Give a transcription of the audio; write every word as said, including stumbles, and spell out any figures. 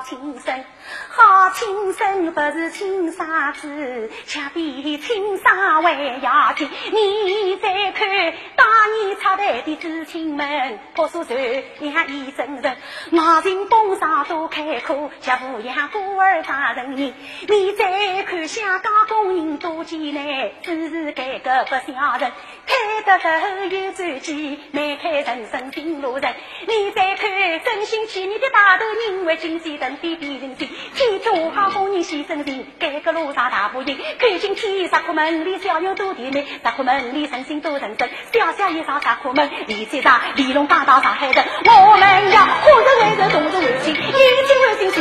亲生，好亲生不是亲生子，且比亲生还要亲。你再看当年插队的知青们，朴素传两一真人，外人风上都开阔，像抚养孤儿大人民。你再看香港工人多艰难，只是改革不像人，开得后有转机，迈开人生新路人。你再看真心企业的大头，因为经济等比比人心，替中华工人牺牲心，改革路上大步行，看清天石库门里小牛多甜美，石库门里身心都认真，小小一上石库门李先生李龙刚到上海的，我们要活着为人，动着为情，眼睛为心。